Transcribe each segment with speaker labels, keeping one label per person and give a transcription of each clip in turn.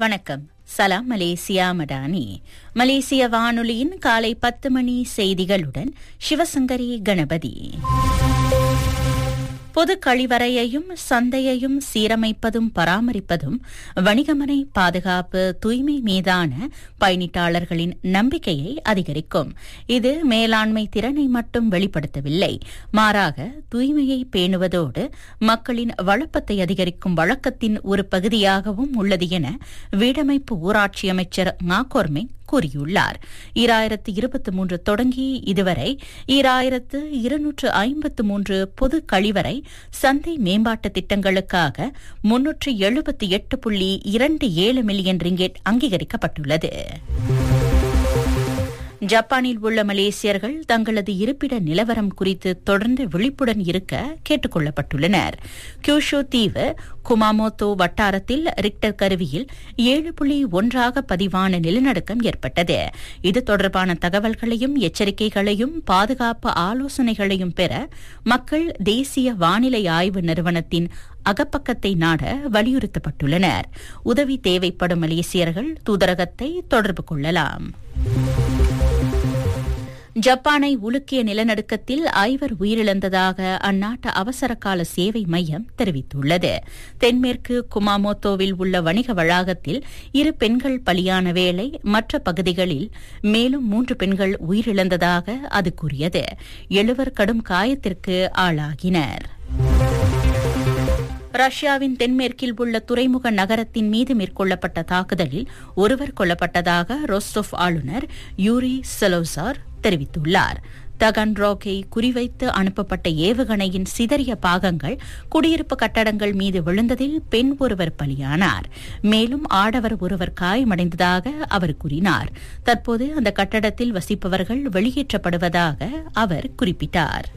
Speaker 1: வணக்கம். சலாம் மலேசியா மடானி. மலேசிய வானொலியின் காலை 10 மணி செய்திகளுடன் சிவசங்கரி கணபதி. பொது கழிவறையையும் சந்தையையும் சீரமைப்பதும் பராமரிப்பதும் வணிகமனை பாதுகாப்பு தூய்மை மீதான பயணிட்டாளர்களின் நம்பிக்கையை அதிகரிக்கும். இது மேலாண்மை திறனை மட்டும் வெளிப்படுத்தவில்லை, மாறாக தூய்மையை பேணுவதோடு மக்களின் வளப்பத்தை அதிகரிக்கும் வழக்கத்தின் ஒரு பகுதியாகவும் உள்ளது என வீடமைப்பு ஊராட்சி அமைச்சர் மாகோர்மிங் கூறியுள்ளார். 2023 தொடங்கி இதுவரை 2253 பொது கழிவறை சந்தை மேம்பாட்டு திட்டங்களுக்காக 378.27 மில்லியன் ரிங்கெட் அங்கீகரிக்கப்பட்டுள்ளது. ஜப்பானில் உள்ள மலேசியர்கள் தங்களது இருப்பிட நிலவரம் குறித்து தொடர்ந்து விழிப்புடன் இருக்க கேட்டுக் கொள்ளப்பட்டுள்ளனர். கியூஷு தீவு குமாமோட்டோ வட்டாரத்தில் ரிக்டர் கருவியில் 7.1 பதிவான நிலநடுக்கம் ஏற்பட்டது. இது தொடர்பான தகவல்களையும் எச்சரிக்கைகளையும் பாதுகாப்பு ஆலோசனைகளையும் பெற மக்கள் தேசிய வானிலை ஆய்வு நிறுவனத்தின் அகப்பக்கத்தை நாட வலியுறுத்தப்பட்டுள்ளனர். உதவி தேவைப்படும் மலேசியர்கள் தூதரகத்தை தொடர்பு கொள்ளலாம். ஜப்பானை உலுக்கிய நிலநடுக்கத்தில் 5 உயிரிழந்ததாக அந்நாட்டு அவசரகால சேவை மையம் தெரிவித்துள்ளது. தென்மேற்கு குமாமோட்டோவில் உள்ள வணிக வளாகத்தில் 2 பெண்கள் பலியான வேளை மற்ற பகுதிகளில் மேலும் 3 பெண்கள் உயிரிழந்ததாக அது கூறியது. 7 கடும் காயத்திற்கு ஆளாகினர். ரஷ்யாவின் தென்மேற்கில் உள்ள துறைமுக நகரத்தின் மீது மேற்கொள்ளப்பட்ட தாக்குதலில் ஒருவர் கொல்லப்பட்டதாக ரோஸ்டோவ் ஆளுநர் யூரி செலோசார் தெரிவித்துள்ளார். தகன்ரோக்கை குறிவைத்து அனுப்பப்பட்ட ஏவுகணையின் சிதறிய பாகங்கள் குடியிருப்பு கட்டடங்கள் மீது விழுந்ததில் பெண் ஒருவர் பலியானார். மேலும் ஆடவர் ஒருவர் காயமடைந்ததாக அவர் கூறினார். தற்போது அந்த கட்டடத்தில் வசிப்பவர்கள் வெளியேற்றப்படுவதாக அவர் குறிப்பிட்டார்.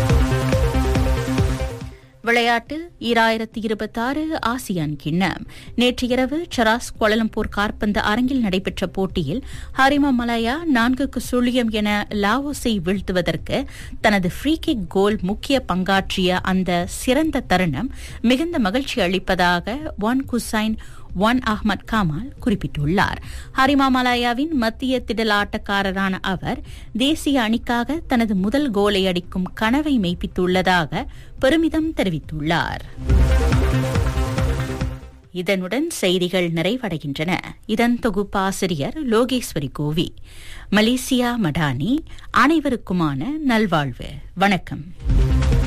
Speaker 1: விளையாட்டு 2026 ஆசியான் கிண்ணம். நேற்று இரவு சராஸ் கோலலம்பூர் காற்பந்து அரங்கில் நடைபெற்ற போட்டியில் ஹரிமா மலாயா 4-0 என லாவோஸை வீழ்த்துவதற்கு தனது ஃப்ரீ கிக் கோல் முக்கிய பங்காற்றிய அந்த சிறந்த தருணம் மிகுந்த மகிழ்ச்சி அளிப்பதாக ஒன் அஹ்மத் கமால் குறிப்பிட்டுள்ளார். ஹரிமா மலாயாவின் மத்திய திடல் ஆட்டக்காரரான அவர் தேசிய அணிக்காக தனது முதல் கோலை அடிக்கும் கனவை மெய்ப்பித்துள்ளதாக பெருமிதம் தெரிவித்துள்ளார். இதனுடன் செய்திகள் நிறைவடைகின்றன. இதன் தொகுப்பாசிரியர் லோகேஸ்வரி கோவி. மலேசியா மடானி. அனைவருக்குமான நல்வாழ்வு. வணக்கம்.